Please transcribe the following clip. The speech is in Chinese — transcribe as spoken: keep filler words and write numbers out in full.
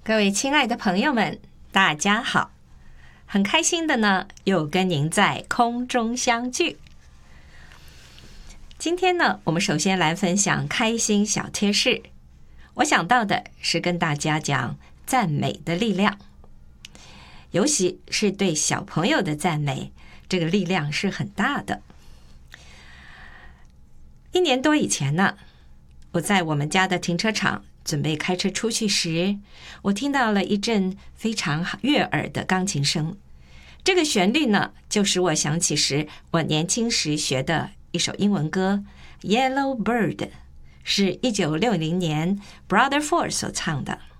各位亲爱的朋友们，大家好！很开心的呢，又跟您在空中相聚。今天呢，我们首先来分享开心小贴士。我想到的是跟大家讲赞美的力量，尤其是对小朋友的赞美，这个力量是很大的。一年多以前呢，我在我们家的停车场准备开车出去时，我听到了一阵非常悦耳的钢琴声。这个旋律呢，就使我想起时我年轻时学的一首英文歌《Yellow Bird》，是一九六零年 Brother Ford 所唱的。